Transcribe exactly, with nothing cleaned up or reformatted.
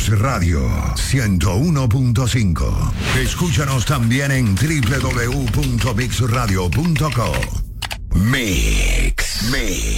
Mix Radio ciento uno punto cinco. Escúchanos también en doble u doble u doble u punto mix radio punto com. Mix, Mix.